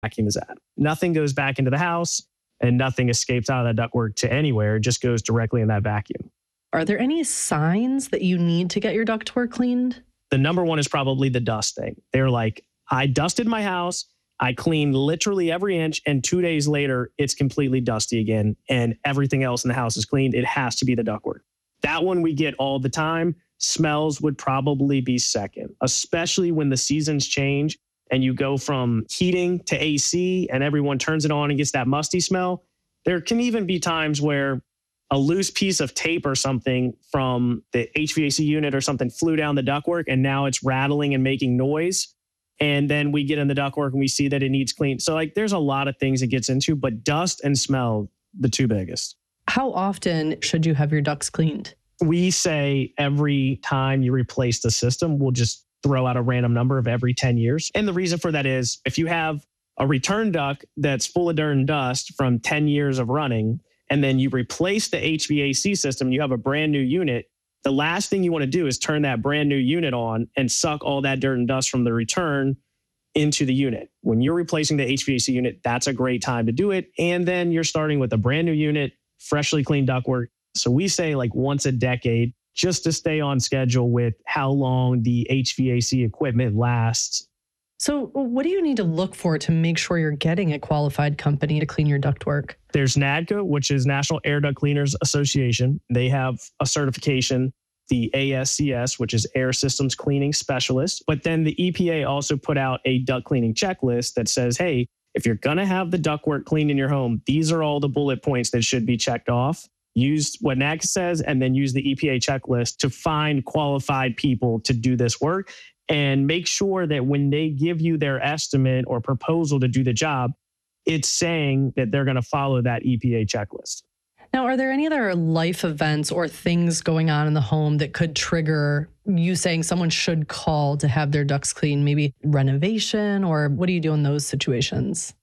vacuum is at. Nothing goes back into the house and nothing escapes out of that ductwork to anywhere. It just goes directly in that vacuum. Are there any signs that you need to get your ductwork cleaned? The number one is probably the dust thing. They're like, I dusted my house, I cleaned literally every inch, and 2 days later, it's completely dusty again, and everything else in the house is cleaned. It has to be the ductwork. That one we get all the time. Smells would probably be second, especially when the seasons change and you go from heating to AC and everyone turns it on and gets that musty smell. There can even be times where a loose piece of tape or something from the HVAC unit or something flew down the ductwork and now it's rattling and making noise. And then we get in the ductwork and we see that it needs clean. So like there's a lot of things it gets into, but dust and smell, the two biggest. How often should you have your ducts cleaned? We say every time you replace the system, we'll just throw out a random number of every 10 years. And the reason for that is if you have a return duct that's full of dirt and dust from 10 years of running, and then you replace the HVAC system, you have a brand new unit, the last thing you want to do is turn that brand new unit on and suck all that dirt and dust from the return into the unit. When you're replacing the HVAC unit, that's a great time to do it. And then you're starting with a brand new unit, freshly cleaned ductwork. So we say like once a decade, just to stay on schedule with how long the HVAC equipment lasts. So what do you need to look for to make sure you're getting a qualified company to clean your ductwork? There's NADCA, which is National Air Duct Cleaners Association. They have a certification, the ASCS, which is Air Systems Cleaning Specialist. But then the EPA also put out a duct cleaning checklist that says, hey, if you're going to have the ductwork cleaned in your home, these are all the bullet points that should be checked off. Use what NADCA says and then use the EPA checklist to find qualified people to do this work. And make sure that when they give you their estimate or proposal to do the job, it's saying that they're going to follow that EPA checklist. Now, are there any other life events or things going on in the home that could trigger you saying someone should call to have their ducts cleaned? Maybe renovation, or what do you do in those situations?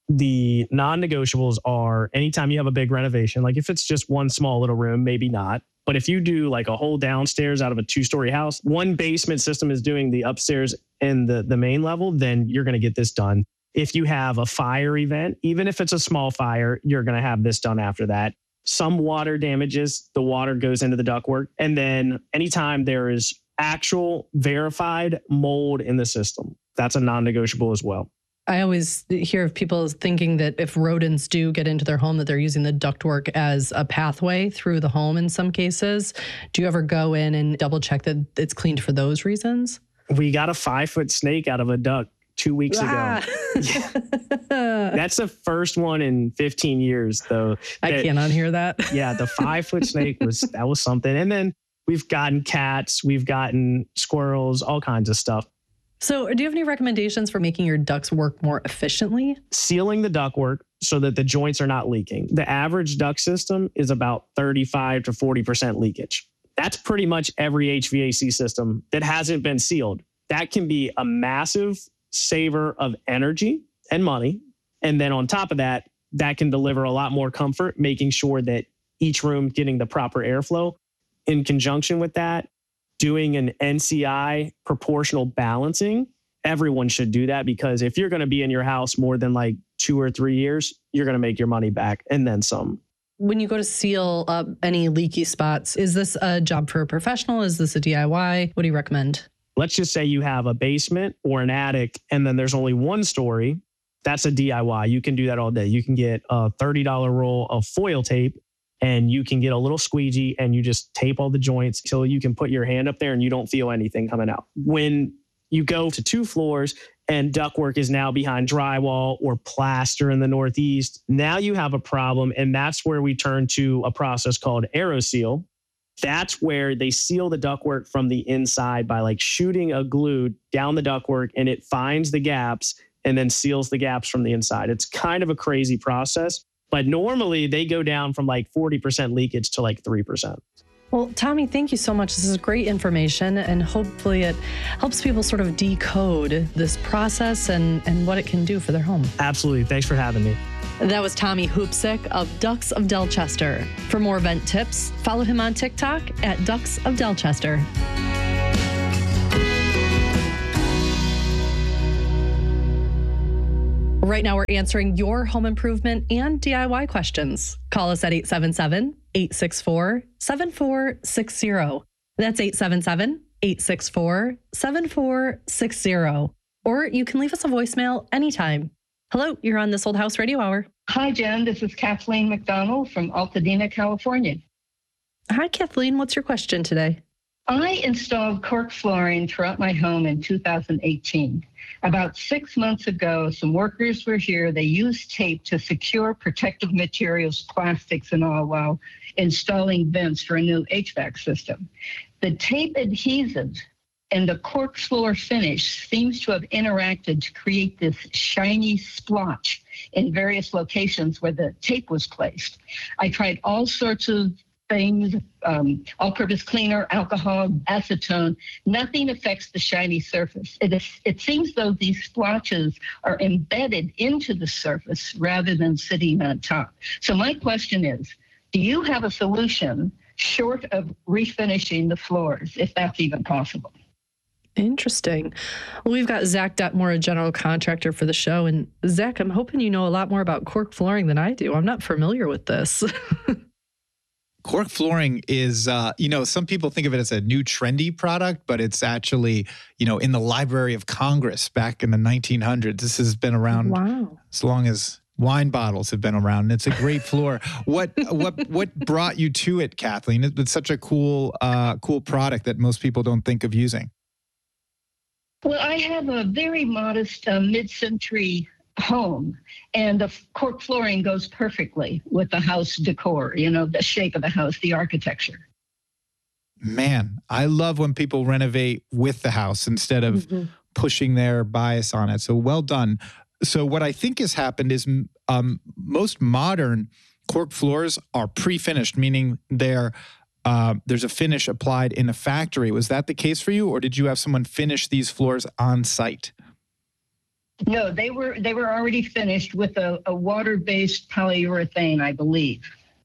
The non-negotiables are anytime you have a big renovation, like if it's just one small little room, maybe not. But if you do like a whole downstairs out of a 2-story house, one basement system is doing the upstairs and the main level, then you're going to get this done. If you have a fire event, even if it's a small fire, you're going to have this done after that. Some water damages, the water goes into the ductwork. And then anytime there is actual verified mold in the system, that's a non-negotiable as well. I always hear of people thinking that if rodents do get into their home, that they're using the ductwork as a pathway through the home in some cases. Do you ever go in and double check that it's cleaned for those reasons? We got a 5-foot snake out of a duct 2 weeks ago. That's the first one in 15 years, though. I cannot hear that. Yeah, the 5-foot snake was something. And then we've gotten cats, we've gotten squirrels, all kinds of stuff. So do you have any recommendations for making your ducts work more efficiently? Sealing the ductwork so that the joints are not leaking. The average duct system is about 35 to 40% leakage. That's pretty much every HVAC system that hasn't been sealed. That can be a massive saver of energy and money. And then on top of that, that can deliver a lot more comfort, making sure that each room getting the proper airflow. In conjunction with that, doing an NCI proportional balancing, everyone should do that, because if you're going to be in your house more than like 2 or 3 years, you're going to make your money back and then some. When you go to seal up any leaky spots, is this a job for a professional? Is this a DIY? What do you recommend? Let's just say you have a basement or an attic and then there's only one story. That's a DIY. You can do that all day. You can get a $30 roll of foil tape and you can get a little squeegee and you just tape all the joints till you can put your hand up there and you don't feel anything coming out. When you go to 2 floors and ductwork is now behind drywall or plaster in the Northeast, now you have a problem. And that's where we turn to a process called AeroSeal. That's where they seal the ductwork from the inside by like shooting a glue down the ductwork, and it finds the gaps and then seals the gaps from the inside. It's kind of a crazy process, but normally they go down from like 40% leakage to like 3%. Well, Tommy, thank you so much. This is great information, and hopefully it helps people sort of decode this process and what it can do for their home. Absolutely. Thanks for having me. That was Tommy Hoopsick of Ducts of Delchester. For more vent tips, follow him on TikTok at Ducts of Delchester. Right now, we're answering your home improvement and DIY questions. Call us at 877-864-7460. That's 877-864-7460. Or you can leave us a voicemail anytime. Hello, you're on This Old House Radio Hour. Hi, Jen. This is Kathleen McDonald from Altadena, California. Hi, Kathleen. What's your question today? I installed cork flooring throughout my home in 2018. About 6 months ago, some workers were here. They used tape to secure protective materials, plastics, and all while installing vents for a new HVAC system. The tape adhesive and the cork floor finish seems to have interacted to create this shiny splotch in various locations where the tape was placed. I tried all sorts of things, all-purpose cleaner, alcohol, acetone. Nothing affects the shiny surface. It seems though these splotches are embedded into the surface rather than sitting on top. So my question is, do you have a solution short of refinishing the floors, if that's even possible? Interesting. Well, we've got Zach Detmore, a general contractor for the show. And Zach, I'm hoping you know a lot more about cork flooring than I do. I'm not familiar with this. Cork flooring is, some people think of it as a new trendy product, but it's actually, in the Library of Congress back in the 1900s. This has been around as long as wine bottles have been around. And it's a great floor. What brought you to it, Kathleen? It's such a cool product that most people don't think of using. Well, I have a very modest mid-century home, and the cork flooring goes perfectly with the house decor, the shape of the house, the architecture. Man, I love when people renovate with the house instead of pushing their bias on it. So well done. So what I think has happened is most modern cork floors are pre-finished, meaning there's a finish applied in a factory. Was that the case for you, or did you have someone finish these floors on site? No, they were already finished with a water-based polyurethane, I believe.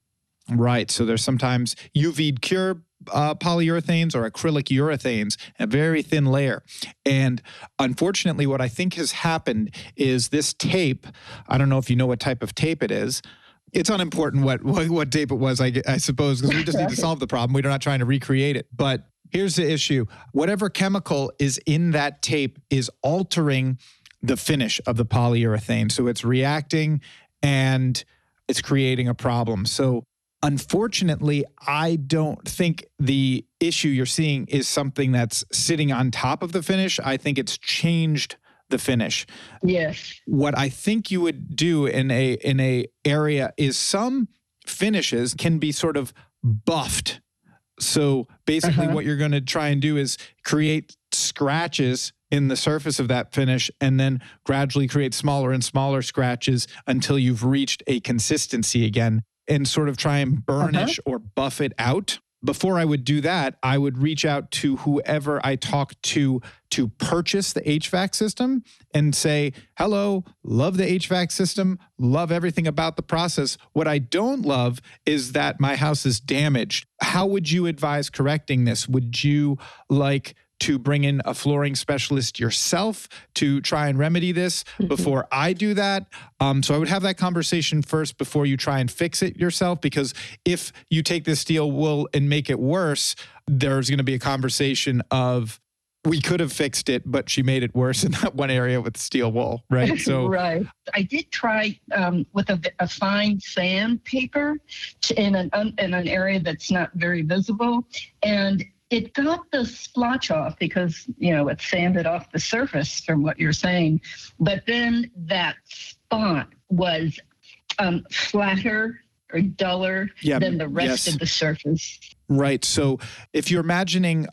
Right. So there's sometimes UV cure polyurethanes or acrylic urethanes, a very thin layer. And unfortunately, what I think has happened is this tape, I don't know if you know what type of tape it is. It's unimportant what tape it was, I suppose, because we just need to solve the problem. We're not trying to recreate it. But here's the issue. Whatever chemical is in that tape is altering the finish of the polyurethane. So it's reacting and it's creating a problem. So unfortunately, I don't think the issue you're seeing is something that's sitting on top of the finish. I think it's changed the finish. Yes. What I think you would do in a area is some finishes can be sort of buffed. So basically what you're going to try and do is create scratches in the surface of that finish and then gradually create smaller and smaller scratches until you've reached a consistency again and sort of try and burnish or buff it out. Before I would do that, I would reach out to whoever I talked to purchase the HVAC system and say, hello, love the HVAC system, love everything about the process. What I don't love is that my house is damaged. How would you advise correcting this? Would you like to bring in a flooring specialist yourself to try and remedy this before I do that? So I would have that conversation first before you try and fix it yourself, because if you take this steel wool and make it worse, there's going to be a conversation of, we could have fixed it, but she made it worse in that one area with steel wool, right? So right. I did try with a fine sandpaper in an area that's not very visible, and it got the splotch off because, it sanded off the surface from what you're saying. But then that spot was flatter or duller than the rest of the surface. Right. So if you're imagining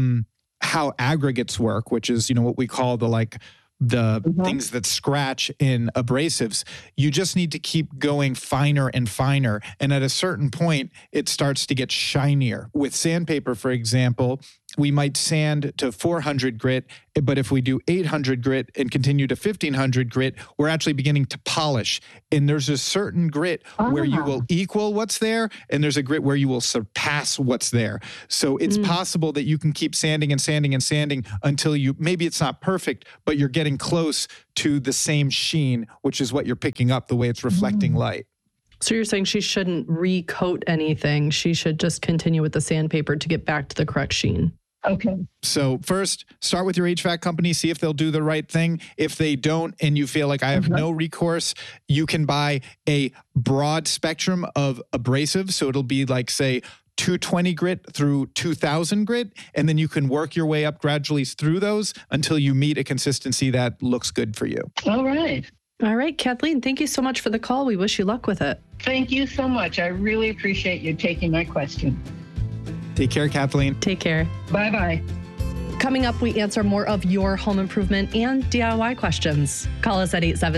how aggregates work, which is, what we call the things that scratch in abrasives, you just need to keep going finer and finer. And at a certain point, it starts to get shinier. With sandpaper, for example, we might sand to 400 grit. But if we do 800 grit and continue to 1500 grit, we're actually beginning to polish. And there's a certain grit where you will equal what's there, and there's a grit where you will surpass what's there. So it's possible that you can keep sanding and sanding and sanding until maybe it's not perfect, but you're getting close to the same sheen, which is what you're picking up the way it's reflecting light. So you're saying she shouldn't recoat anything. She should just continue with the sandpaper to get back to the correct sheen. Okay. So first, start with your HVAC company, see if they'll do the right thing. If they don't, and you feel like I have no recourse, you can buy a broad spectrum of abrasives. So it'll be like, say, 220 grit through 2000 grit, and then you can work your way up gradually through those until you meet a consistency that looks good for you. All right. All right, Kathleen, thank you so much for the call. We wish you luck with it. Thank you so much. I really appreciate you taking my question. Take care, Kathleen. Take care. Bye-bye. Coming up, we answer more of your home improvement and DIY questions. Call us at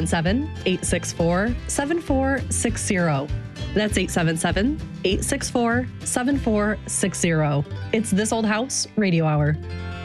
877-864-7460. That's 877-864-7460. It's This Old House Radio Hour.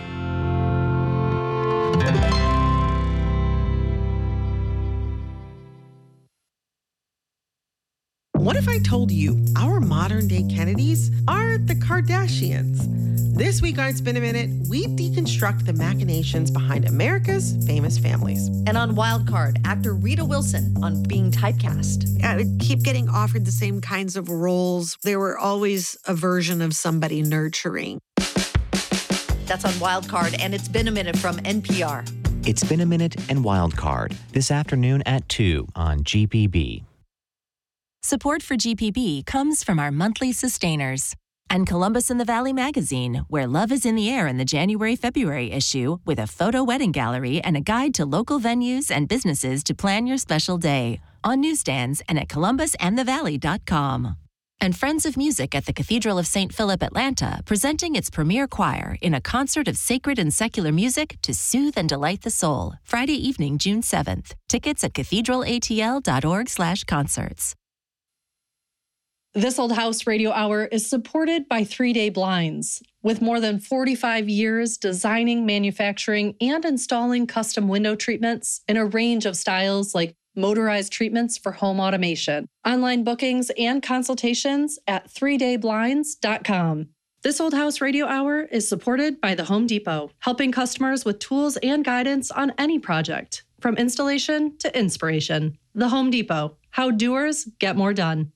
What if I told you our modern day Kennedys are the Kardashians? This week on Spin a Minute, we deconstruct the machinations behind America's famous families. And on Wildcard, actor Rita Wilson on being typecast. I keep getting offered the same kinds of roles. There were always a version of somebody nurturing. That's on Wildcard, and it's been a minute from NPR. It's Been a Minute and Wildcard this afternoon at 2 on GPB. Support for GPB comes from our monthly sustainers and Columbus in the Valley magazine, where love is in the air in the January-February issue with a photo wedding gallery and a guide to local venues and businesses to plan your special day on newsstands and at columbusandthevalley.com. And Friends of Music at the Cathedral of St. Philip, Atlanta, presenting its premier choir in a concert of sacred and secular music to soothe and delight the soul, Friday evening, June 7th. Tickets at cathedralatl.org/concerts. This Old House Radio Hour is supported by 3 Day Blinds. With more than 45 years designing, manufacturing, and installing custom window treatments in a range of styles like motorized treatments for home automation. Online bookings and consultations at 3dayblinds.com. This Old House Radio Hour is supported by the Home Depot, helping customers with tools and guidance on any project, from installation to inspiration. The Home Depot, how doers get more done.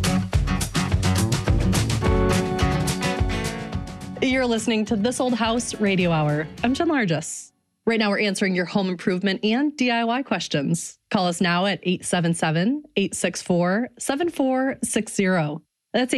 You're listening to This Old House Radio Hour. I'm Jen Largis. Right now, we're answering your home improvement and DIY questions. Call us now at 877-864-7460. That's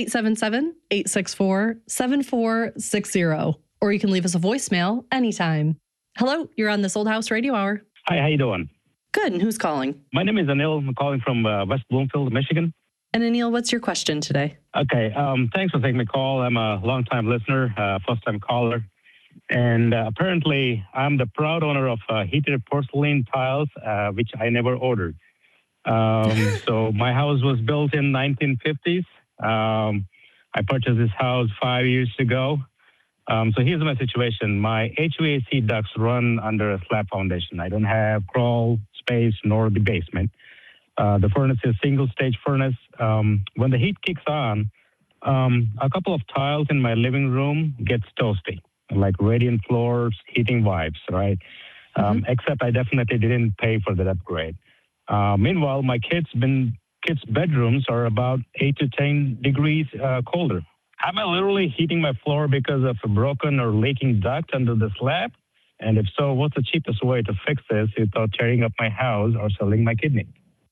877-864-7460. Or you can leave us a voicemail anytime. Hello, you're on This Old House Radio Hour. Hi, how you doing? Good, and who's calling? My name is Anil. I'm calling from West Bloomfield, Michigan. And Anil, what's your question today? Okay, thanks for taking my call. I'm a long-time listener, first-time caller. And apparently, I'm the proud owner of heated porcelain tiles, which I never ordered. So my house was built in 1950s. I purchased this house 5 years ago. So here's my situation. My HVAC ducts run under a slab foundation. I don't have crawl space nor the basement. The furnace is single-stage furnace. When the heat kicks on, a couple of tiles in my living room gets toasty, like radiant floors, heating vibes, right? Except I definitely didn't pay for that upgrade. Meanwhile, my kids' bedrooms are about 8 to 10 degrees colder. Am I literally heating my floor because of a broken or leaking duct under the slab? And if so, what's the cheapest way to fix this without tearing up my house or selling my kidney?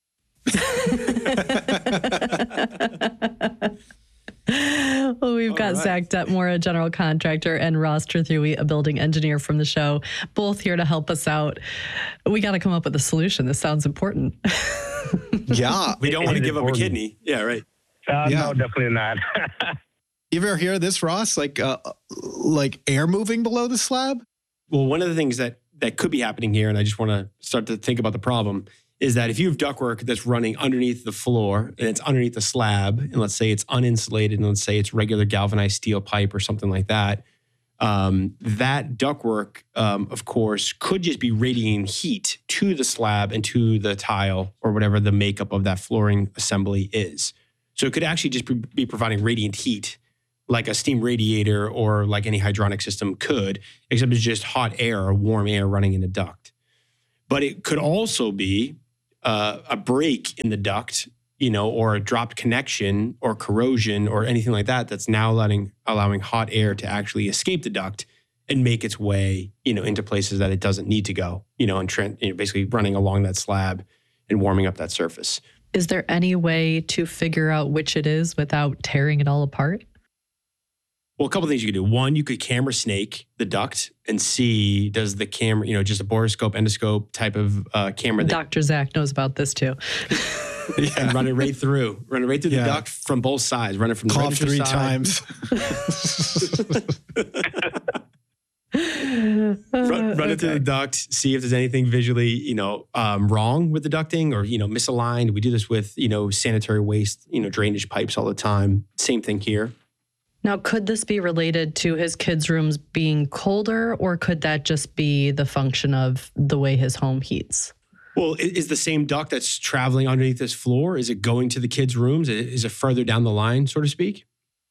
Well, we've got Zach Detmore, a general contractor, and Ross Trethewey, a building engineer from the show, both here to help us out. We got to come up with a solution. This sounds important. Yeah. We don't want to give up a kidney. Yeah, right. No, definitely not. You ever hear this, Ross? Like air moving below the slab? Well, one of the things that could be happening here, and I just want to start to think about the problem, is that if you have ductwork that's running underneath the floor and it's underneath the slab, and let's say it's uninsulated, and let's say it's regular galvanized steel pipe or something like that, That ductwork, of course, could just be radiating heat to the slab and to the tile or whatever the makeup of that flooring assembly is. So it could actually just be providing radiant heat like a steam radiator or like any hydronic system could, except it's just hot air or warm air running in a duct. But it could also be a break in the duct, or a dropped connection or corrosion or anything like that that's now allowing hot air to actually escape the duct and make its way, into places that it doesn't need to go, and basically running along that slab and warming up that surface. Is there any way to figure out which it is without tearing it all apart? Well, a couple of things you could do. One, you could camera snake the duct and see, does the camera, just a borescope, endoscope type of camera. Dr. Zach knows about this too. Yeah. And run it right through. Run it right through the duct from both sides. Run it from the cough 3 side. times. Run it through the duct. See if there's anything visually, wrong with the ducting or, misaligned. We do this with, sanitary waste, drainage pipes all the time. Same thing here. Now, could this be related to his kids' rooms being colder, or could that just be the function of the way his home heats? Well, is the same duct that's traveling underneath this floor, is it going to the kids' rooms? Is it further down the line, so to speak?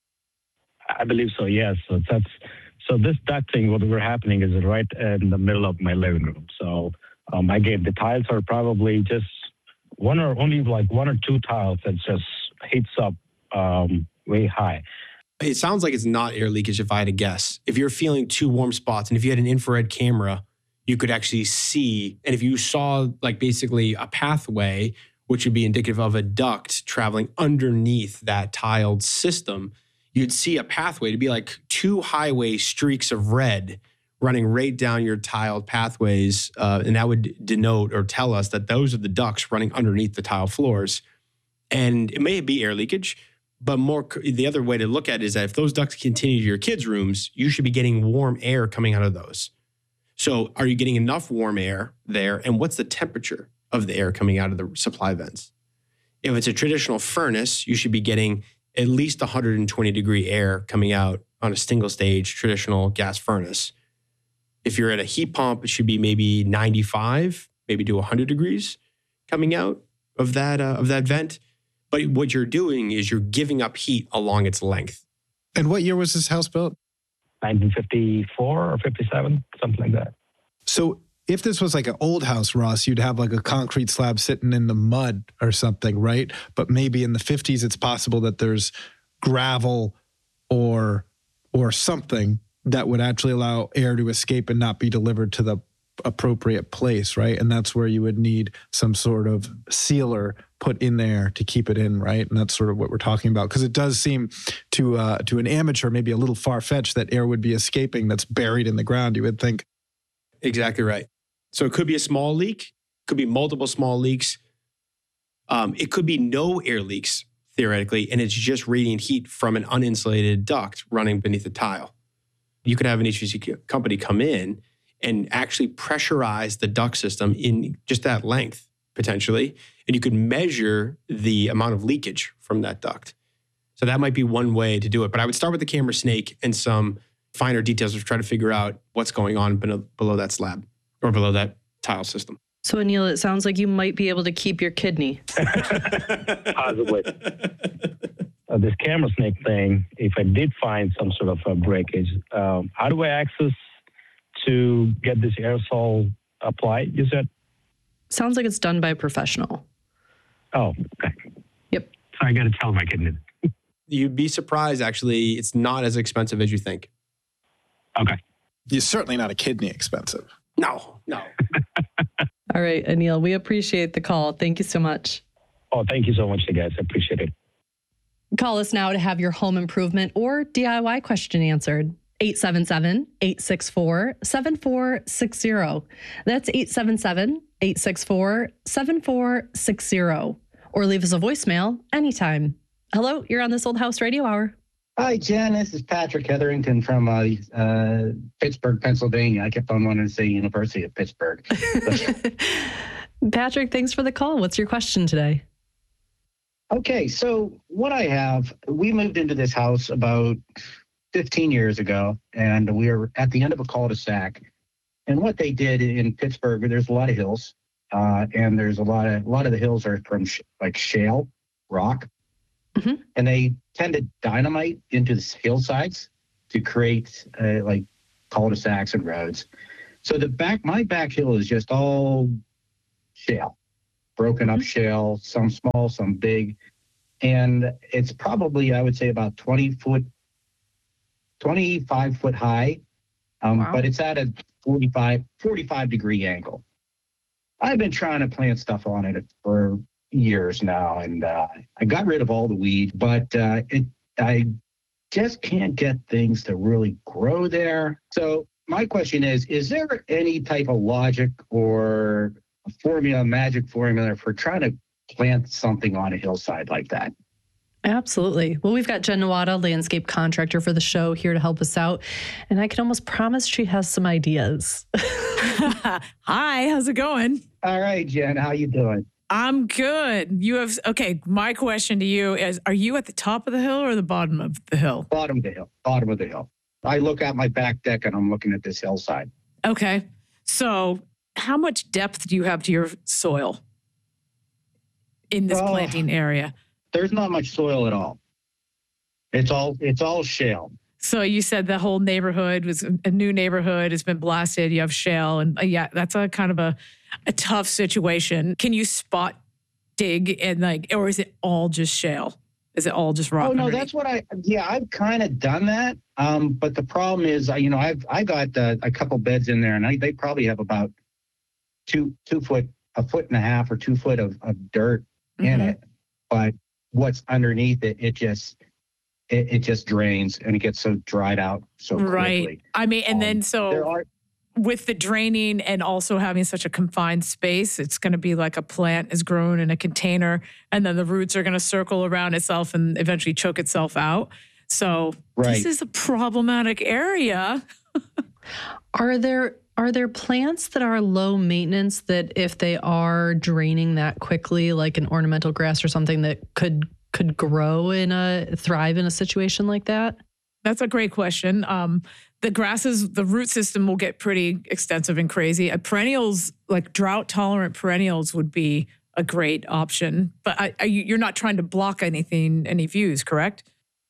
I believe so, yes. So this ducting, what were happening is right in the middle of my living room. So I gave the tiles are probably just one or two tiles that just heats up way high. It sounds like it's not air leakage if I had to guess. If you're feeling 2 warm spots and if you had an infrared camera, you could actually see, and if you saw like basically a pathway, which would be indicative of a duct traveling underneath that tiled system, you'd see a pathway to be like 2 highway streaks of red running right down your tiled pathways. And that would denote or tell us that those are the ducts running underneath the tile floors. And it may be air leakage, but the other way to look at it is that if those ducts continue to your kids' rooms, you should be getting warm air coming out of those. So are you getting enough warm air there? And what's the temperature of the air coming out of the supply vents? If it's a traditional furnace, you should be getting at least 120 degree air coming out on a single stage traditional gas furnace. If you're at a heat pump, it should be maybe 95, maybe to 100 degrees coming out of that vent. But what you're doing is you're giving up heat along its length. And what year was this house built? 1954 or 57, something like that. So if this was like an old house, Ross, you'd have like a concrete slab sitting in the mud or something, right? But maybe in the 50s, it's possible that there's gravel or something that would actually allow air to escape and not be delivered to the appropriate place, right? And that's where you would need some sort of sealer put in there to keep it in, right? And that's sort of what we're talking about, because it does seem to an amateur maybe a little far-fetched that air would be escaping that's buried in the ground, you would think. Exactly right. So it could be a small leak, could be multiple small leaks. It could be no air leaks, theoretically, and it's just radiant heat from an uninsulated duct running beneath the tile. You could have an HVAC company come in and actually pressurize the duct system in just that length, potentially, and you could measure the amount of leakage from that duct. So that might be one way to do it. But I would start with the camera snake and some finer details to try to figure out what's going on below that slab or below that tile system. So, Anil, it sounds like you might be able to keep your kidney. Possibly. This camera snake thing, if I did find some sort of a breakage, how do I access to get this aerosol applied, you said? Sounds like it's done by a professional. Oh, okay. Yep. So I got to tell my kidney. You'd be surprised, actually. It's not as expensive as you think. Okay. You're certainly not a kidney expensive. No. All right, Anil, we appreciate the call. Thank you so much. Oh, thank you so much, you guys. I appreciate it. Call us now to have your home improvement or DIY question answered. 877-864-7460. That's 877-864-7460. Or leave us a voicemail anytime. Hello, you're on This Old House Radio Hour. Hi, Jen. This is Patrick Hetherington from Pittsburgh, Pennsylvania. I kept on wanting to say University of Pittsburgh. Patrick, thanks for the call. What's your question today? Okay, so what I have, we moved into this house about 15 years ago, and we were at the end of a cul-de-sac. And what they did in Pittsburgh, there's a lot of hills, and there's a lot of the hills are from like shale rock, and they tend to dynamite into the hillsides to create like cul-de-sacs and roads. So my back hill is just all shale, broken up shale, some small, some big. And it's probably, I would say, about 25 foot high, but it's at a 45 degree angle. I've been trying to plant stuff on it for years now, and I got rid of all the weed, but I just can't get things to really grow there. So my question is there any type of logic or magic formula for trying to plant something on a hillside like that? Absolutely. Well, we've got Jen Nawada, landscape contractor for the show, here to help us out. And I can almost promise she has some ideas. Hi, how's it going? All right, Jen, how you doing? I'm good. My question to you is, are you at the top of the hill or the bottom of the hill? Bottom of the hill. I look at my back deck and I'm looking at this hillside. Okay. So how much depth do you have to your soil in this planting area? There's not much soil at all. It's all shale. So you said the whole neighborhood was a new neighborhood. It's been blasted. You have shale. And that's a kind of a tough situation. Can you spot dig and or is it all just shale? Is it all just rock? Oh, no, that's what I've kind of done that. But the problem is, I got a couple beds in there and they probably have about 2 foot, a foot and a half or 2 foot of dirt in it. But what's underneath it, it just drains and it gets so dried out so quickly. Right. I mean, and then with the draining and also having such a confined space, it's going to be like a plant is grown in a container and then the roots are going to circle around itself and eventually choke itself out. So This is a problematic area. Are there plants that are low maintenance that if they are draining that quickly, like an ornamental grass or something that could thrive in a situation like that? That's a great question. The root system will get pretty extensive and crazy. Perennials, like drought-tolerant perennials would be a great option. But you're not trying to block any views, correct?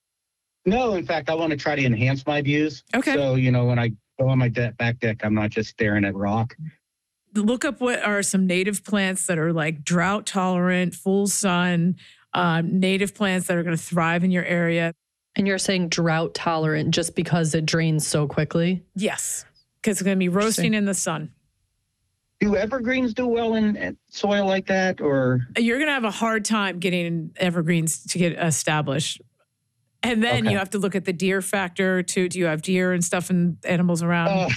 No, in fact, I want to try to enhance my views. Okay. So, when I go on my back deck, I'm not just staring at rock. Look up what are some native plants that are like drought-tolerant, full sun, native plants that are going to thrive in your area. And you're saying drought tolerant just because it drains so quickly? Yes, because it's going to be roasting in the sun. Do evergreens do well in soil like that, or? You're going to have a hard time getting evergreens to get established. And then you have to look at the deer factor too. Do you have deer and stuff and animals around?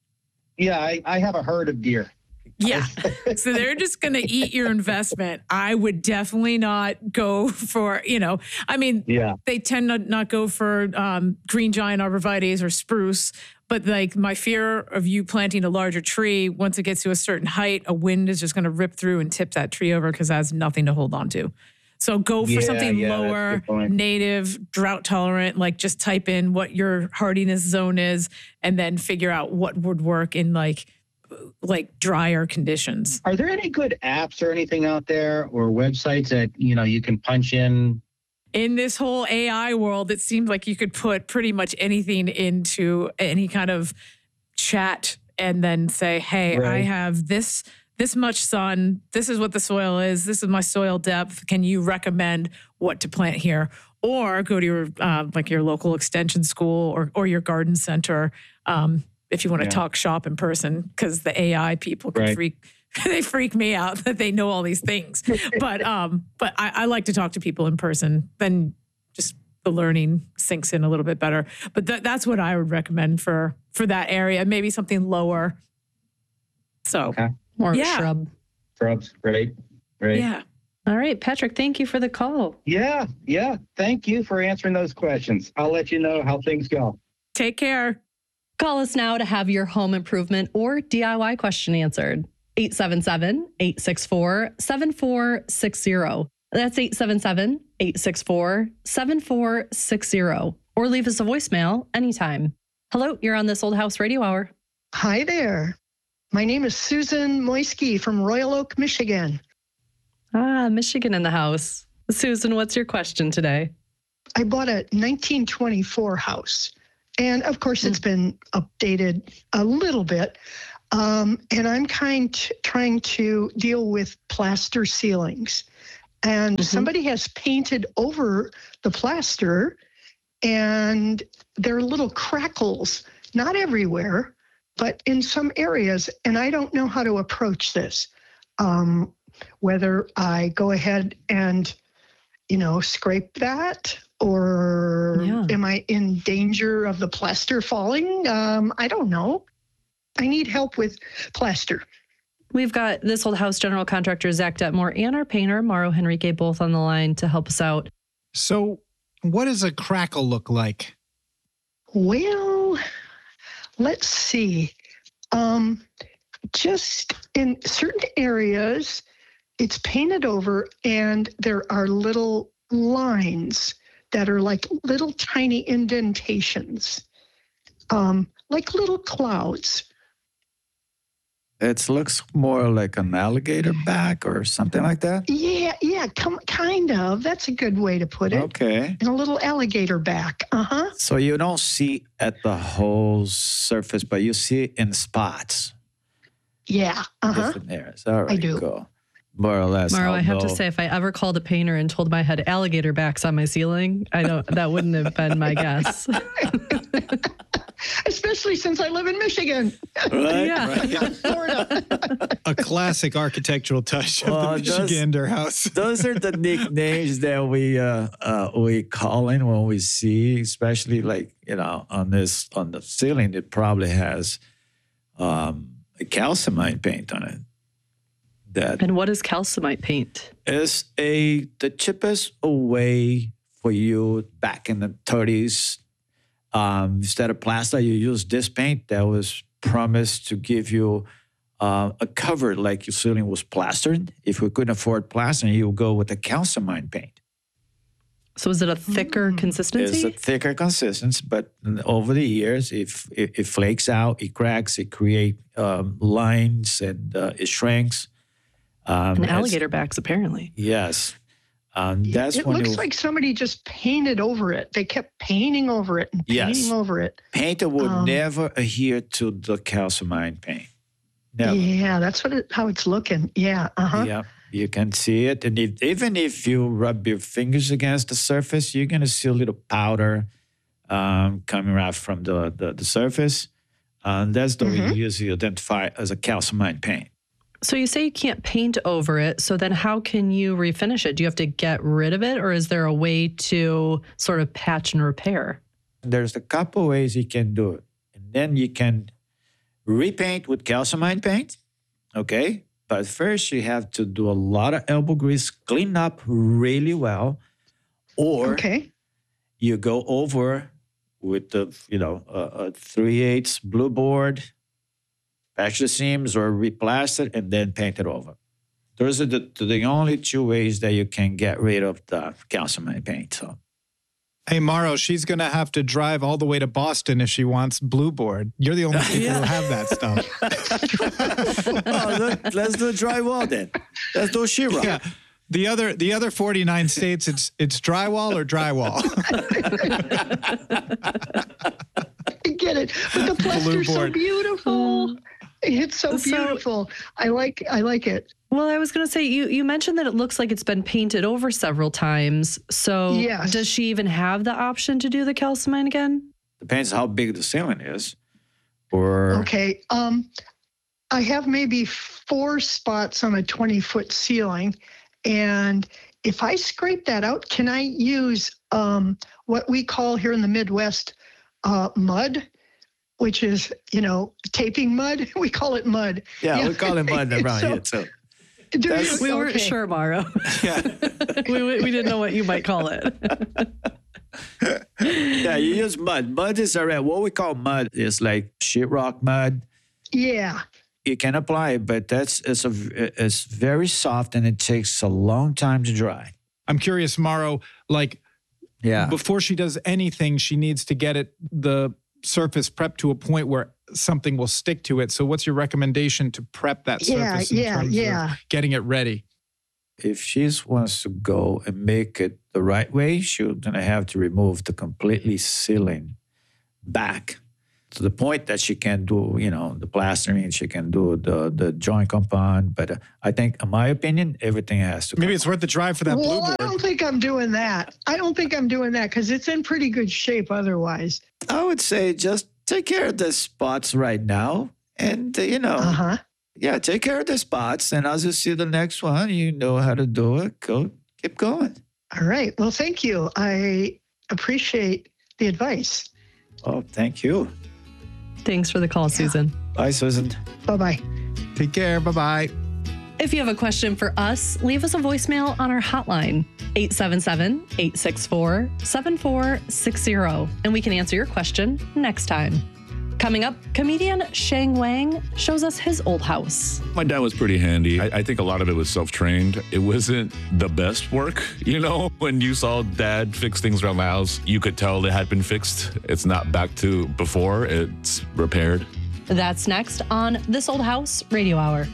Yeah, I have a herd of deer. Yeah. So they're just going to eat your investment. I would definitely not go for, they tend to not go for green giant arborvitaes or spruce. But like my fear of you planting a larger tree, once it gets to a certain height, a wind is just going to rip through and tip that tree over because it has nothing to hold on to. So go for something lower, native, drought tolerant, like just type in what your hardiness zone is and then figure out what would work in like drier conditions. Are there any good apps or anything out there or websites that, you can punch in? In this whole AI world, it seems like you could put pretty much anything into any kind of chat and then say, hey, I have this much sun. This is what the soil is. This is my soil depth. Can you recommend what to plant here? Or go to your your local extension school or your garden center if you want to talk shop in person, because the AI people can freak me out that they know all these things. But I like to talk to people in person. Then just the learning sinks in a little bit better. But that's what I would recommend for that area. Maybe something lower. So. Okay. Or shrub. Shrubs, great. Yeah. All right, Patrick, thank you for the call. Yeah. Thank you for answering those questions. I'll let you know how things go. Take care. Call us now to have your home improvement or DIY question answered. 877-864-7460. That's 877-864-7460. or leave us a voicemail anytime. Hello, you're on This Old House Radio Hour. Hi there. My name is Susan Moisky from Royal Oak, Michigan. Ah, Michigan in the house. Susan, what's your question today? I bought a 1924 house, and of course it's been updated a little bit. And I'm trying to deal with plaster ceilings. And somebody has painted over the plaster, and there are little crackles, not everywhere, but in some areas. And I don't know how to approach this. Whether I go ahead and, scrape that, or am I in danger of the plaster falling? I don't know. I need help with plaster. We've got This Old House general contractor Zach Detmore and our painter Mauro Henrique both on the line to help us out. So what does a crackle look like? Well, let's see. Just in certain areas, it's painted over and there are little lines that are like little tiny indentations, like little clouds. It looks more like an alligator back or something like that? Yeah, kind of. That's a good way to put it. Okay. And a little alligator back. Uh-huh. So you don't see at the whole surface, but you see it in spots. Yeah. Uh-huh. Different areas. All right, I do. Cool. More or less. Mauro, I have to say, if I ever called a painter and told him I had alligator backs on my ceiling, that wouldn't have been my guess. Especially since I live in Michigan. Right? Yeah. Florida. A classic architectural touch of the Michigander house. Those are the nicknames that we call in when we see, especially like, on the ceiling, it probably has a calcimine paint on it. And what is calcimite paint? It's the cheapest way for you back in the 30s. Instead of plaster, you use this paint that was promised to give you a cover like your ceiling was plastered. If we couldn't afford plastering, you would go with a calcimine paint. So is it a thicker consistency? It's a thicker consistency, but over the years, if it flakes out, it cracks, it creates lines, and it shrinks. And alligator backs, apparently. Yes. That's it looks like somebody just painted over it. They kept painting over it and painting over it. Painter would never adhere to the calcimine paint. Never. Yeah, that's how it's looking. Yeah. Uh-huh. Yeah, you can see it. And even if you rub your fingers against the surface, you're going to see a little powder coming out from the surface. That's the way you usually identify as a calcimine paint. So you say you can't paint over it. So then how can you refinish it? Do you have to get rid of it, or is there a way to sort of patch and repair? There's a couple ways you can do it. And then you can repaint with calcimine paint, okay? But first you have to do a lot of elbow grease, clean up really well, or you go over with the, a 3/8 blue board, patch the seams or replaster and then paint it over. Those are the only two ways that you can get rid of the calcimine paint. So, hey, Mauro, she's going to have to drive all the way to Boston if she wants blue board. You're the only people who have that stuff. Let's do drywall then. Let's do sheetrock. Yeah. The other 49 states, it's drywall or drywall. I get it. But the plaster's so beautiful. It's so beautiful. I like it. Well, I was going to say, you mentioned that it looks like it's been painted over several times. So does she even have the option to do the calcimine again? Depends how big the ceiling is. Okay. I have maybe 4 spots on a 20-foot ceiling. And if I scrape that out, can I use what we call here in the Midwest mud? Which is, taping mud. We call it mud. Yeah, we call it mud around here too. We weren't sure, Mauro. Yeah. we didn't know what you might call it. Yeah, you use mud. Mud is what we call mud is like sheetrock mud. Yeah. You can apply it, but it's very soft and it takes a long time to dry. I'm curious, Mauro, like before she does anything, she needs to get the surface prepped to a point where something will stick to it. So what's your recommendation to prep that surface in terms of getting it ready? If she wants to go and make it the right way, she's going to have to remove the completely ceiling back to the point that she can do, the plastering, she can do the joint compound. But I think, in my opinion, everything has to. Maybe it's worth the drive for that blue board. I don't think I'm doing that. Because it's in pretty good shape otherwise. I would say just take care of the spots right now. And, take care of the spots. And as you see the next one, you know how to do it. Keep going. All right. Well, thank you. I appreciate the advice. Oh, thank you. Thanks for the call, Susan. Bye, Susan. Bye-bye. Take care. Bye-bye. If you have a question for us, leave us a voicemail on our hotline, 877-864-7460, and we can answer your question next time. Coming up, comedian Sheng Wang shows us his old house. My dad was pretty handy. I think a lot of it was self-trained. It wasn't the best work. When you saw Dad fix things around the house, you could tell it had been fixed. It's not back to before, it's repaired. That's next on This Old House Radio Hour.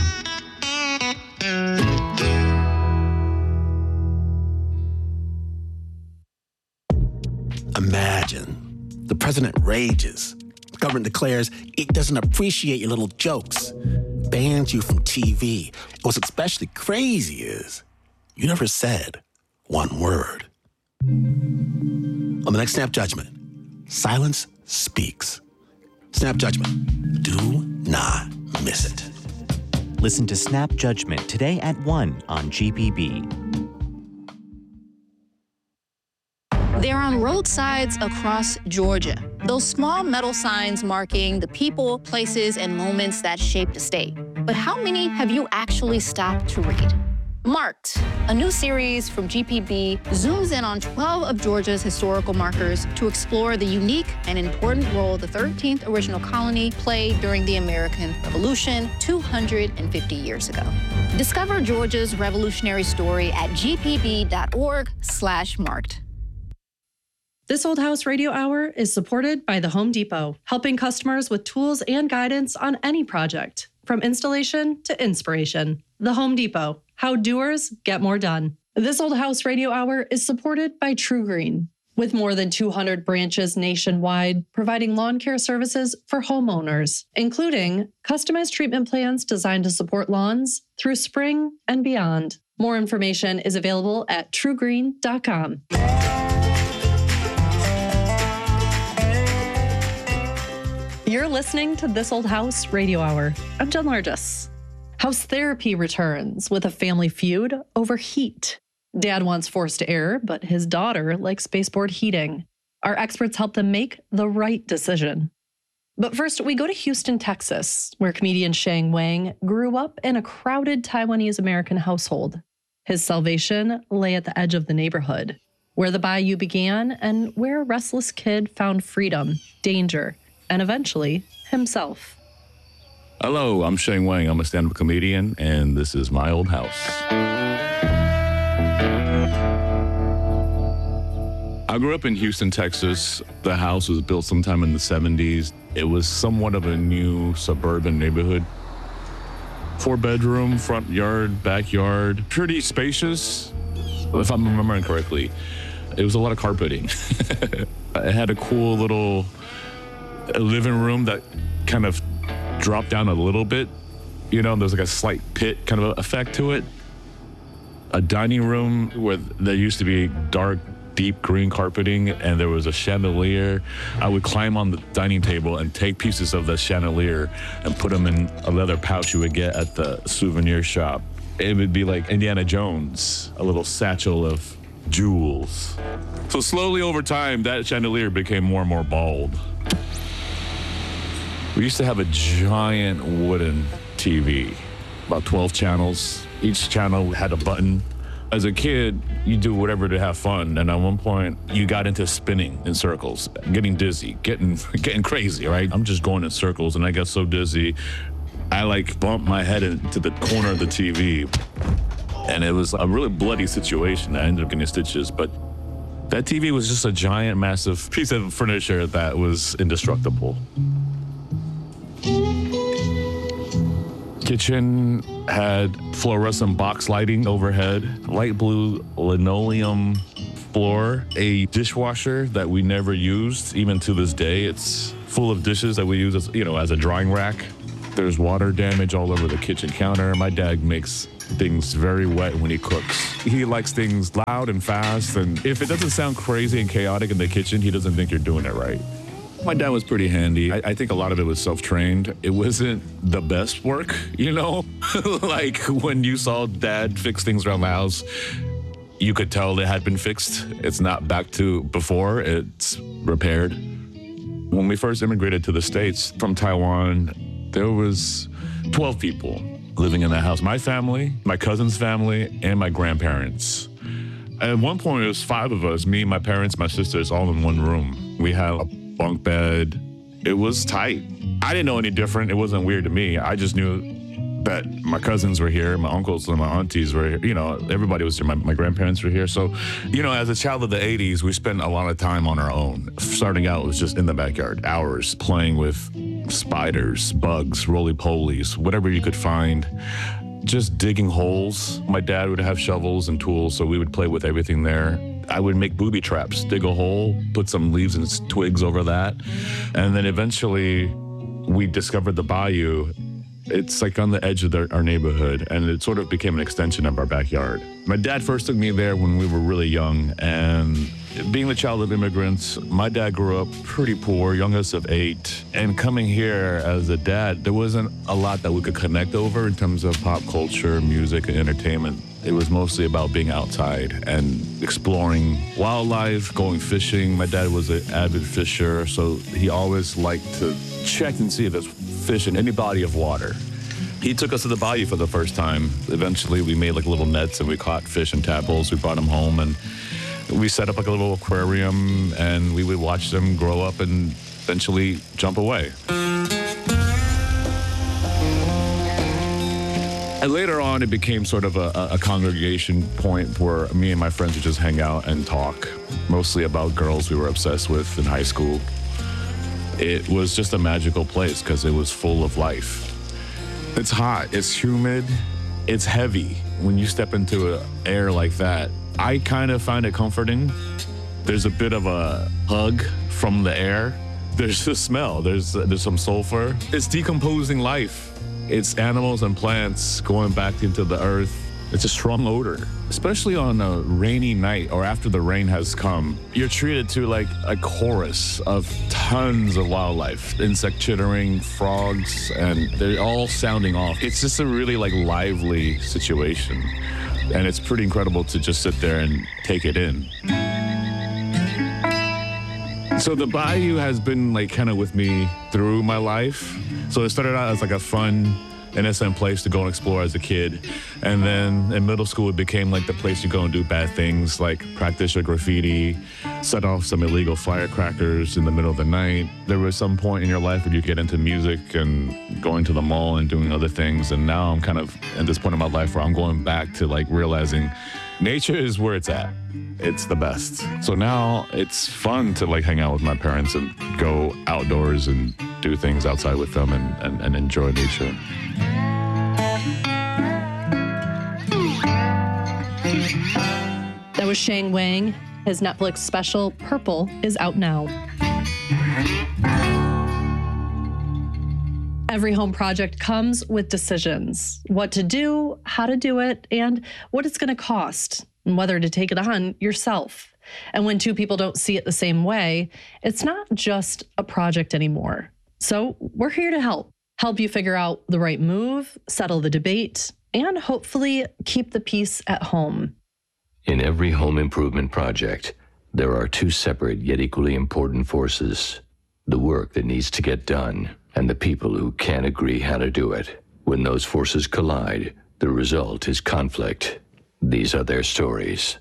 Imagine the president rages. The government declares it doesn't appreciate your little jokes, bans you from TV. And what's especially crazy is you never said one word. On the next Snap Judgment, silence speaks. Snap Judgment. Do not miss it. Listen to Snap Judgment today at 1 on GPB. They're on roadsides across Georgia. Those small metal signs marking the people, places, and moments that shaped the state. But how many have you actually stopped to read? Marked, a new series from GPB, zooms in on 12 of Georgia's historical markers to explore the unique and important role the 13th original colony played during the American Revolution 250 years ago. Discover Georgia's revolutionary story at gpb.org/marked. This Old House Radio Hour is supported by the Home Depot, helping customers with tools and guidance on any project, from installation to inspiration. The Home Depot, how doers get more done. This Old House Radio Hour is supported by TruGreen, with more than 200 branches nationwide, providing lawn care services for homeowners, including customized treatment plans designed to support lawns through spring and beyond. More information is available at trugreen.com. You're listening to This Old House Radio Hour. I'm Jen Largis. House therapy returns with a family feud over heat. Dad wants forced air, but his daughter likes baseboard heating. Our experts help them make the right decision. But first, we go to Houston, Texas, where comedian Sheng Wang grew up in a crowded Taiwanese-American household. His salvation lay at the edge of the neighborhood, where the bayou began and where a restless kid found freedom, danger, and eventually himself. Hello, I'm Sheng Wang. I'm a stand-up comedian, and this is my old house. I grew up in Houston, Texas. The house was built sometime in the 70s. It was somewhat of a new suburban neighborhood. 4-bedroom, front yard, backyard, pretty spacious, if I'm remembering correctly. It was a lot of carpeting. It had a cool little living room that kind of dropped down a little bit. There's like a slight pit kind of effect to it. A dining room where there used to be dark, deep green carpeting, and there was a chandelier. I would climb on the dining table and take pieces of the chandelier and put them in a leather pouch you would get at the souvenir shop. It would be like Indiana Jones, a little satchel of jewels. So slowly over time, that chandelier became more and more bald. We used to have a giant wooden TV, about 12 channels. Each channel had a button. As a kid, you do whatever to have fun. And at one point, you got into spinning in circles, getting dizzy, getting crazy, right? I'm just going in circles, and I got so dizzy, I bumped my head into the corner of the TV. And it was a really bloody situation. I ended up getting stitches, but That TV was just a giant, massive piece of furniture that was indestructible. Kitchen had fluorescent box lighting overhead, light blue linoleum floor, a dishwasher that we never used, even to this day. It's full of dishes that we use as a drying rack. There's water damage all over the kitchen counter. My dad makes things very wet when he cooks. He likes things loud and fast, and if it doesn't sound crazy and chaotic in the kitchen, he doesn't think you're doing it right. My dad was pretty handy. I think a lot of it was self-trained. It wasn't the best work, like when you saw Dad fix things around the house, you could tell it had been fixed. It's not back to before, it's repaired. When we first immigrated to the States from Taiwan, there was 12 people living in that house. My family, my cousin's family, and my grandparents. At one point, it was 5 of us, me, my parents, my sisters, all in one room. We had a bunk bed. It was tight. I didn't know any different. It wasn't weird to me. I just knew that my cousins were here, my uncles and my aunties were here, everybody was here, my grandparents were here. So, as a child of the 80s, we spent a lot of time on our own. Starting out was just in the backyard, hours playing with spiders, bugs, roly-polies, whatever you could find. Just digging holes. My dad would have shovels and tools, so we would play with everything there. I would make booby traps, dig a hole, put some leaves and twigs over that. And then eventually we discovered the bayou. It's like on the edge of our neighborhood, and it sort of became an extension of our backyard. My dad first took me there when we were really young, and being the child of immigrants, my dad grew up pretty poor, youngest of 8. And coming here as a dad, there wasn't a lot that we could connect over in terms of pop culture, music, and entertainment. It was mostly about being outside and exploring wildlife, going fishing. My dad was an avid fisher, so he always liked to check and see if there's fish in any body of water. He took us to the bayou for the first time. Eventually, we made like little nets and we caught fish and tadpoles. We brought them home and we set up like a little aquarium, and we would watch them grow up and eventually jump away. And later on, it became sort of a congregation point where me and my friends would just hang out and talk, mostly about girls we were obsessed with in high school. It was just a magical place because it was full of life. It's hot, it's humid, it's heavy. When you step into air like that, I kind of find it comforting. There's a bit of a hug from the air. There's a smell, there's some sulfur. It's decomposing life. It's animals and plants going back into the earth. It's a strong odor, especially on a rainy night or after the rain has come. You're treated to like a chorus of tons of wildlife, insect chittering, frogs, and they're all sounding off. It's just a really like lively situation. And it's pretty incredible to just sit there and take it in. So the bayou has been like kind of with me through my life. So it started out as like a fun, innocent place to go and explore as a kid. And then in middle school, it became like the place you go and do bad things, like practice your graffiti, set off some illegal firecrackers in the middle of the night. There was some point in your life where you get into music and going to the mall and doing other things. And now I'm kind of at this point in my life where I'm going back to like realizing nature is where it's at. It's the best. So now it's fun to like hang out with my parents and go outdoors and do things outside with them and enjoy nature. That was Shang Wang. His Netflix special, Purple, is out now. Every home project comes with decisions. What to do, how to do it, and what it's going to cost, and whether to take it on yourself. And when 2 people don't see it the same way, it's not just a project anymore. So we're here to help you figure out the right move, settle the debate, and hopefully keep the peace at home. In every home improvement project, there are 2 separate yet equally important forces: the work that needs to get done and the people who can't agree how to do it. When those forces collide, the result is conflict. These are their stories.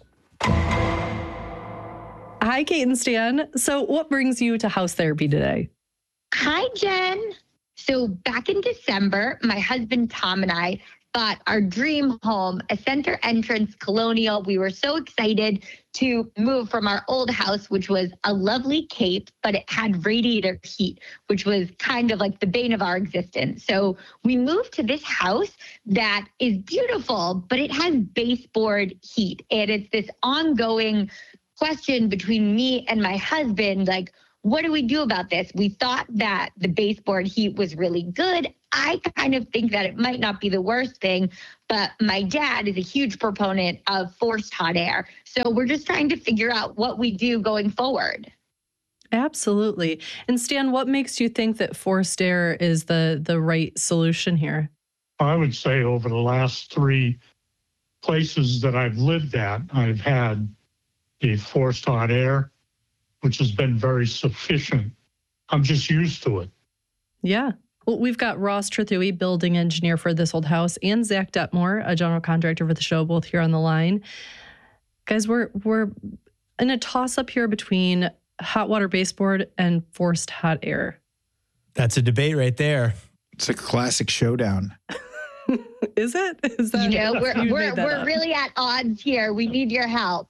Hi, Kate and Stan. So what brings you to house therapy today? Hi, Jen. So back in December, my husband Tom and I bought our dream home, a center entrance colonial. We were so excited to move from our old house, which was a lovely cape, but it had radiator heat, which was kind of like the bane of our existence. So we moved to this house that is beautiful, but it has baseboard heat. And it's this ongoing question between me and my husband, like, what do we do about this? We thought that the baseboard heat was really good. I kind of think that it might not be the worst thing, but my dad is a huge proponent of forced hot air. So we're just trying to figure out what we do going forward. Absolutely. And Stan, what makes you think that forced air is the right solution here? I would say over the last 3 places that I've lived at, I've had the forced hot air, which has been very sufficient. I'm just used to it. Yeah. Well, we've got Ross Trethewey, building engineer for This Old House, and Zach Detmore, a general contractor for the show, both here on the line. Guys, we're in a toss-up here between hot water baseboard and forced hot air. That's a debate right there. It's a classic showdown. Is it? Is that, we're really at odds here. We need your help.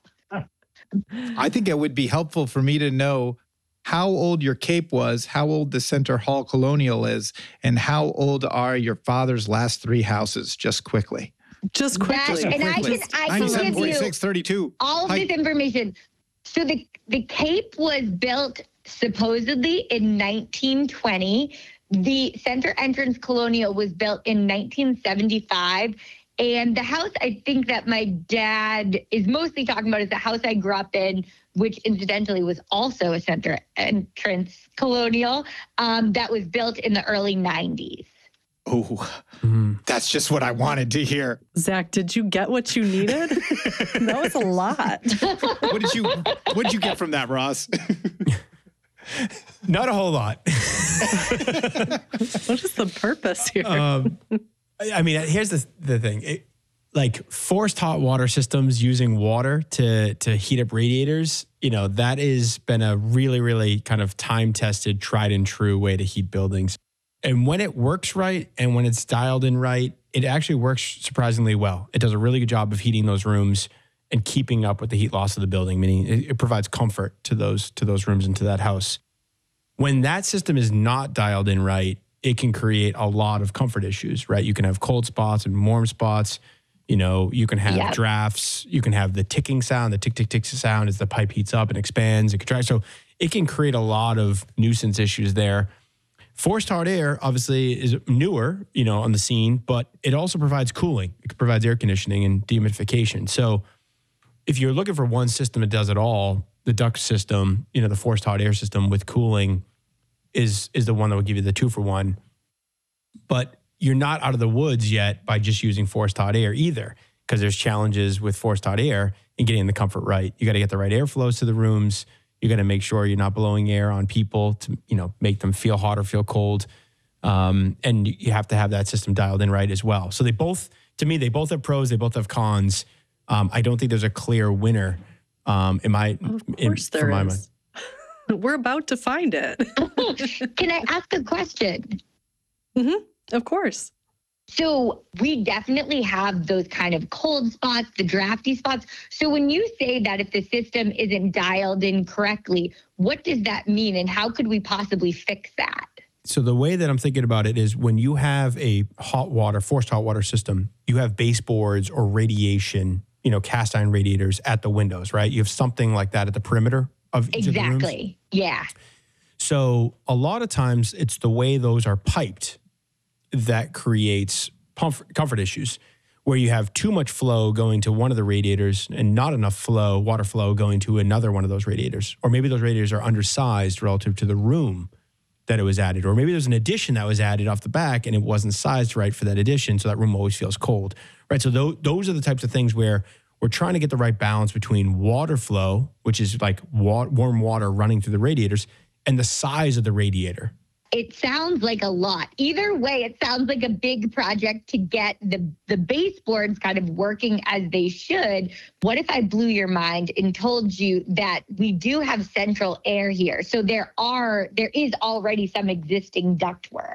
I think it would be helpful for me to know how old your cape was, how old the Center Hall Colonial is, and how old are your father's last 3 houses, just quickly. Just quickly. And I can give you 32. all of this information. So the cape was built supposedly in 1920. The Center Entrance Colonial was built in 1975. And the house I think that my dad is mostly talking about is the house I grew up in, which incidentally was also a Center Entrance Colonial that was built in the early 90s. Oh, that's just what I wanted to hear. Zach, did you get what you needed? That was a lot. What did you get from that, Ross? Not a whole lot. What is the purpose here? I mean, here's the thing. Like forced hot water systems using water to heat up radiators, that has been a really, really kind of time-tested, tried and true way to heat buildings. And when it works right and when it's dialed in right, it actually works surprisingly well. It does a really good job of heating those rooms and keeping up with the heat loss of the building, meaning it provides comfort to those rooms and to that house. When that system is not dialed in right, it can create a lot of comfort issues, right? You can have cold spots and warm spots. You can have drafts. You can have the ticking sound, the tick, tick, tick sound as the pipe heats up and expands and contracts. So it can create a lot of nuisance issues there. Forced hot air, obviously, is newer, on the scene, but it also provides cooling. It provides air conditioning and dehumidification. So if you're looking for one system that does it all, the duct system, the forced hot air system with cooling is the one that will give you the 2-for-1. But you're not out of the woods yet by just using forced hot air either, because there's challenges with forced hot air in getting the comfort right. You got to get the right airflows to the rooms. You got to make sure you're not blowing air on people to, make them feel hot or feel cold. And you have to have that system dialed in right as well. So they both have pros, they both have cons. I don't think there's a clear winner. Of course there is. We're about to find it. Can I ask a question? Mm-hmm. Of course. So we definitely have those kind of cold spots, the drafty spots. So when you say that if the system isn't dialed in correctly, what does that mean and how could we possibly fix that? So the way that I'm thinking about it is when you have a forced hot water system, you have baseboards or radiation, cast iron radiators at the windows, right? You have something like that at the perimeter of each of the rooms. Exactly. Yeah. So a lot of times it's the way those are piped that creates comfort issues, where you have too much flow going to one of the radiators and not enough water flow going to another one of those radiators. Or maybe those radiators are undersized relative to the room that it was added. Or maybe there's an addition that was added off the back and it wasn't sized right for that addition, so that room always feels cold, right? So those are the types of things where we're trying to get the right balance between water flow, which is like warm water running through the radiators, and the size of the radiator. It sounds like a lot. Either way, it sounds like a big project to get the baseboards kind of working as they should. What if I blew your mind and told you that we do have central air here? So there is already some existing ductwork.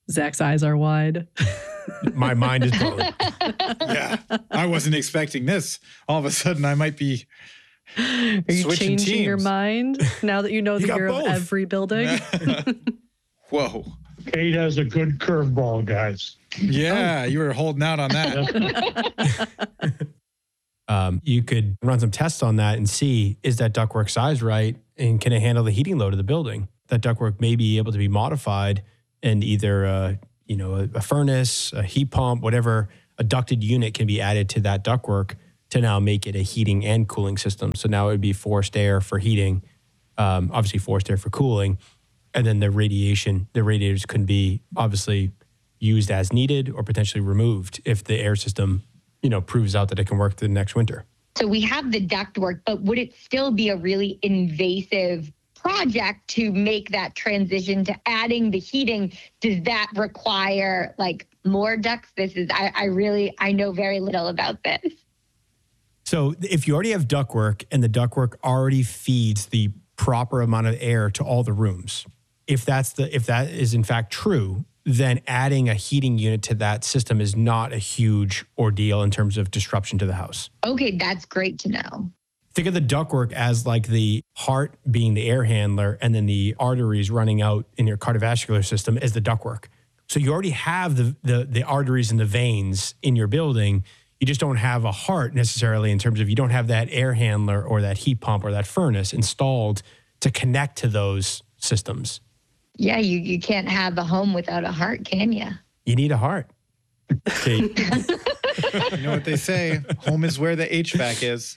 Zach's eyes are wide. My mind is blown. Yeah, I wasn't expecting this. All of a sudden, I might be. Are you switching changing your teams. mind now that you know the year of every building? Whoa. Kate has a good curveball, guys. Yeah, you were holding out on that. You could run some tests on that and see, is that ductwork size right? And can it handle the heating load of the building? That ductwork may be able to be modified and either a furnace, a heat pump, whatever, a ducted unit can be added to that ductwork to now make it a heating and cooling system. So now it would be forced air for heating, obviously forced air for cooling. And then the radiators can be obviously used as needed or potentially removed if the air system, proves out that it can work the next winter. So we have the ductwork, but would it still be a really invasive project to make that transition to adding the heating? Does that require like more ducts? I know very little about this. So if you already have ductwork and the ductwork already feeds the proper amount of air to all the rooms, if that is in fact true, then adding a heating unit to that system is not a huge ordeal in terms of disruption to the house. Okay, that's great to know. Think of the ductwork as like the heart being the air handler and then the arteries running out in your cardiovascular system as the ductwork. So you already have the arteries and the veins in your building. You just don't have a heart necessarily in terms of you don't have that air handler or that heat pump or that furnace installed to connect to those systems. Yeah, you can't have a home without a heart, can you? You need a heart. Okay. You know what they say, home is where the HVAC is.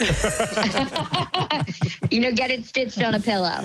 Get it stitched on a pillow.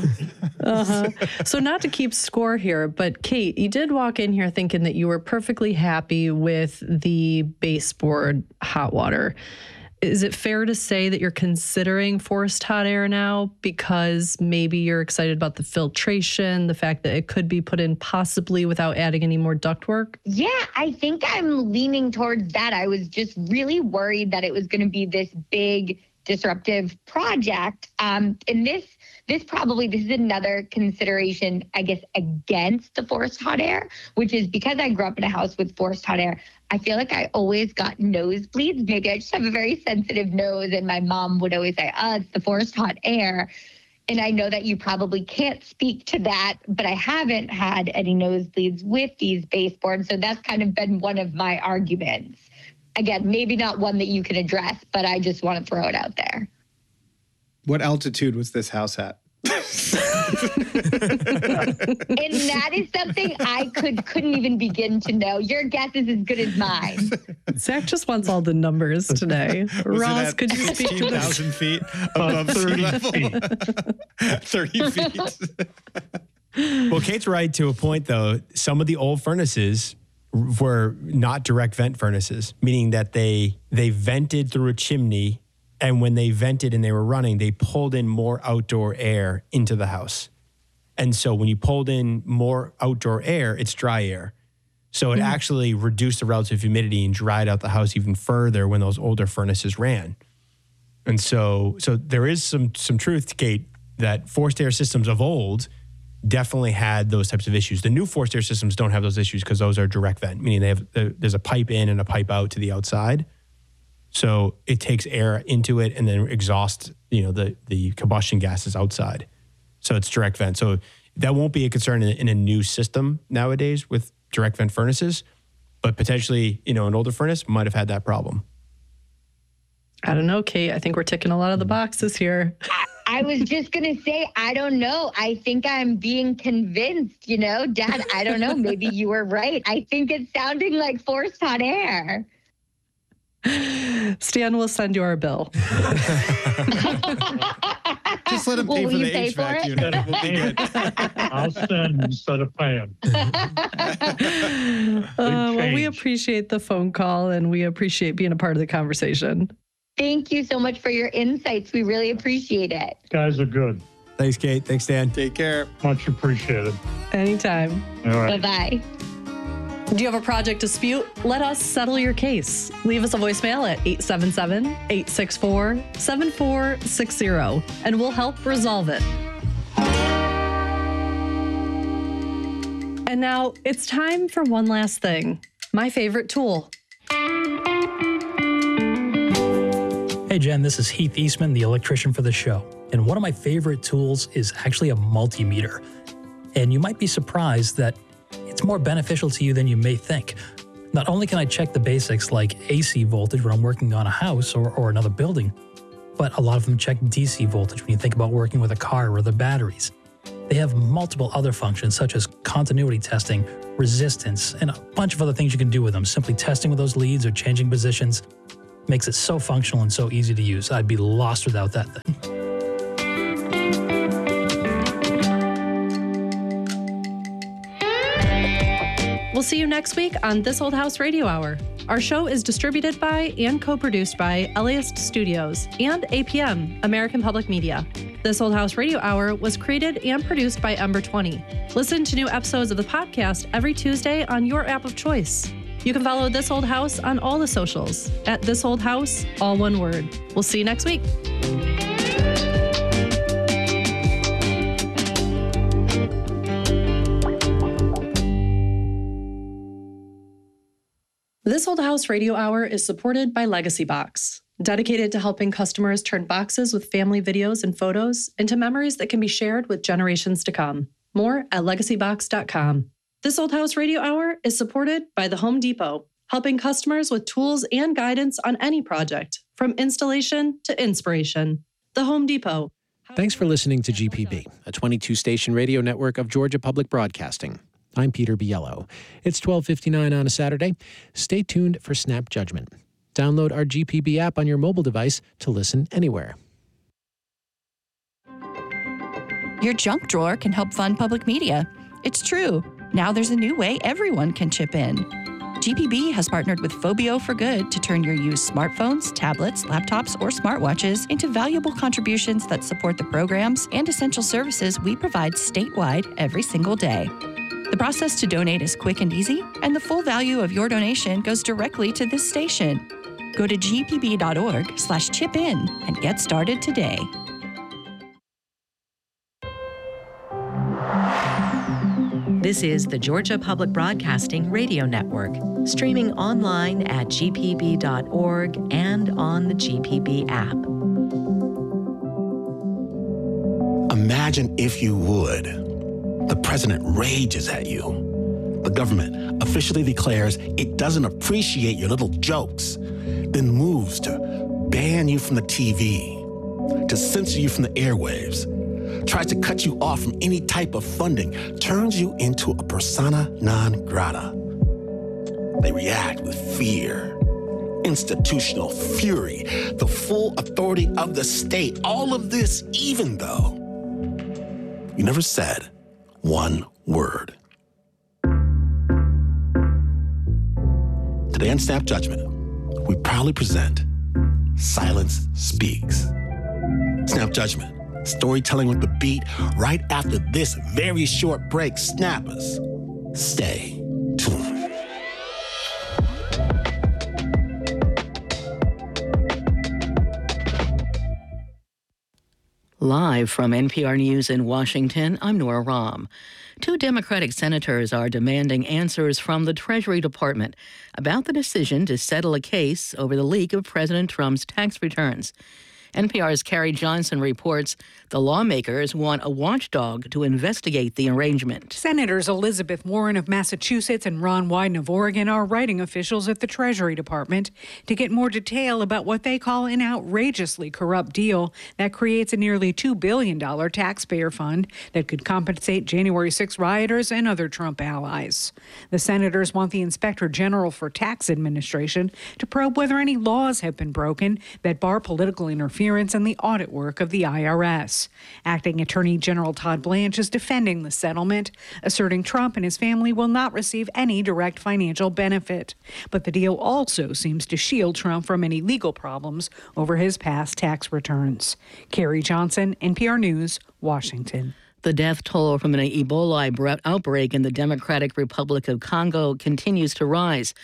So not to keep score here, but Kate, you did walk in here thinking that you were perfectly happy with the baseboard hot water. Is it fair to say that you're considering forced hot air now because maybe you're excited about the filtration, the fact that it could be put in possibly without adding any more ductwork? Yeah, I think I'm leaning towards that. I was just really worried that it was going to be this big disruptive project. And this is another consideration, I guess, against the forced hot air, which is because I grew up in a house with forced hot air. I feel like I always got nosebleeds. Maybe I just have a very sensitive nose, and my mom would always say, it's the forced hot air. And I know that you probably can't speak to that, but I haven't had any nosebleeds with these baseboards. So that's kind of been one of my arguments. Again, maybe not one that you can address, but I just want to throw it out there. What altitude was this house at? And that is something I couldn't even begin to know. Your guess is as good as mine. Zach just wants all the numbers today. Ross, could you speak to this? 16,000 feet above sea level? 30 feet. Well, Kate's right to a point, though. Some of the old furnaces were not direct vent furnaces, meaning that they vented through a chimney. And when they vented and they were running, they pulled in more outdoor air into the house. And so when you pulled in more outdoor air, it's dry air. So it actually reduced the relative humidity and dried out the house even further when those older furnaces ran. And so there is some truth, Kate, that forced air systems of old definitely had those types of issues. The new forced air systems don't have those issues because those are direct vent, meaning there's a pipe in and a pipe out to the outside. So it takes air into it and then exhausts, the combustion gases outside. So it's direct vent. So that won't be a concern in a new system nowadays with direct vent furnaces, but potentially, an older furnace might have had that problem. I don't know, Kate. I think we're ticking a lot of the boxes here. I was just going to say, I don't know. I think I'm being convinced, Dad, I don't know. Maybe you were right. I think it's sounding like forced hot air. Stan will send you our bill. Just let him pay for the HVAC unit. We'll be good. I'll send instead of paying. Well, we appreciate the phone call and we appreciate being a part of the conversation. Thank you so much for your insights. We really appreciate it. Guys are good. Thanks, Kate. Thanks, Dan. Take care. Much appreciated. Anytime. All right. Bye-bye. Do you have a project dispute? Let us settle your case. Leave us a voicemail at 877-864-7460, and we'll help resolve it. And now it's time for one last thing. My favorite tool. Hey Jen, this is Heath Eastman, the electrician for the show. And one of my favorite tools is actually a multimeter. And you might be surprised that it's more beneficial to you than you may think. Not only can I check the basics like AC voltage when I'm working on a house or another building, but a lot of them check DC voltage when you think about working with a car or the batteries. They have multiple other functions such as continuity testing, resistance, and a bunch of other things you can do with them. Simply testing with those leads or changing positions makes it so functional and so easy to use. I'd be lost without that thing. We'll see you next week on This Old House Radio Hour. Our show is distributed by and co-produced by LAist Studios and APM, American Public Media. This Old House Radio Hour was created and produced by Ember 20. Listen to new episodes of the podcast every Tuesday on your app of choice. You can follow This Old House on all the socials at This Old House, all one word. We'll see you next week. This Old House Radio Hour is supported by Legacy Box, dedicated to helping customers turn boxes with family videos and photos into memories that can be shared with generations to come. More at legacybox.com. This Old House Radio Hour is supported by the Home Depot, helping customers with tools and guidance on any project, from installation to inspiration. The Home Depot. Thanks for listening to GPB, a 22-station radio network of Georgia Public Broadcasting. I'm Peter Biello. It's 12:59 on a Saturday. Stay tuned for Snap Judgment. Download our GPB app on your mobile device to listen anywhere. Your junk drawer can help fund public media. It's true. Now there's a new way everyone can chip in. GPB has partnered with Phobio for Good to turn your used smartphones, tablets, laptops, or smartwatches into valuable contributions that support the programs and essential services we provide statewide every single day. The process to donate is quick and easy, and the full value of your donation goes directly to this station. Go to gpb.org/chip-in and get started today. This is the Georgia Public Broadcasting Radio Network, streaming online at gpb.org and on the GPB app. Imagine, if you would, the president rages at you. The government officially declares it doesn't appreciate your little jokes, then moves to ban you from the TV, to censor you from the airwaves, tries to cut you off from any type of funding, turns you into a persona non grata. They react with fear, institutional fury, the full authority of the state. All of this, even though you never said one word. Today on Snap Judgment, we proudly present Silence Speaks. Snap Judgment, storytelling with the beat. Right after this very short break, snappers, stay tuned. Live from NPR News in Washington, I'm Nora Rahm. 2 Democratic senators are demanding answers from the Treasury Department about the decision to settle a case over the leak of President Trump's tax returns. NPR's Carrie Johnson reports the lawmakers want a watchdog to investigate the arrangement. Senators Elizabeth Warren of Massachusetts and Ron Wyden of Oregon are writing officials at the Treasury Department to get more detail about what they call an outrageously corrupt deal that creates a nearly $2 billion taxpayer fund that could compensate January 6 rioters and other Trump allies. The senators want the Inspector General for Tax Administration to probe whether any laws have been broken that bar political interference in the audit work of the IRS. Acting Attorney General Todd Blanche is defending the settlement, asserting Trump and his family will not receive any direct financial benefit. But the deal also seems to shield Trump from any legal problems over his past tax returns. Carrie Johnson, NPR News, Washington. The death toll from an Ebola outbreak in the Democratic Republic of Congo continues to rise.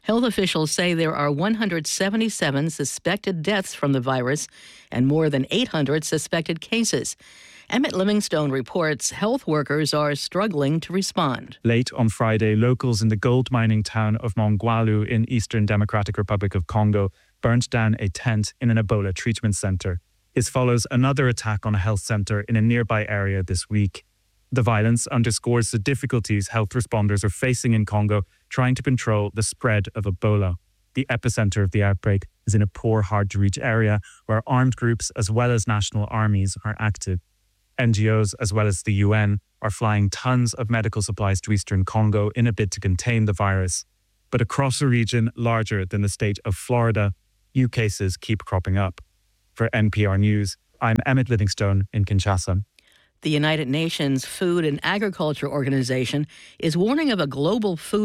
Health officials say there are 177 suspected deaths from the virus and more than 800 suspected cases. Emmett Livingstone reports health workers are struggling to respond. Late on Friday, locals in the gold mining town of Mongwalu in Eastern Democratic Republic of Congo burnt down a tent in an Ebola treatment center. This follows another attack on a health center in a nearby area this week. The violence underscores the difficulties health responders are facing in Congo trying to control the spread of Ebola. The epicenter of the outbreak is in a poor, hard-to-reach area where armed groups as well as national armies are active. NGOs as well as the UN are flying tons of medical supplies to eastern Congo in a bid to contain the virus. But across a region larger than the state of Florida, new cases keep cropping up. For NPR News, I'm Emmett Livingstone in Kinshasa. The United Nations Food and Agriculture Organization is warning of a global food